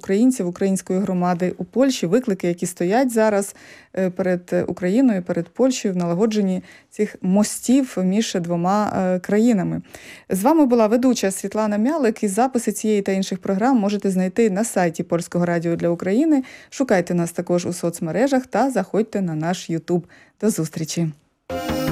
українців, української громади у Польщі, виклики, які стоять зараз перед Україною, перед Польщею в налагодженні цих мостів між двома країнами. З вами була ведуча Світлана Мялик, і записи цієї та інших програм можете знайти на сайті Польського радіо для України. Шукайте нас також у соцмережах та заходьте на наш YouTube. До зустрічі!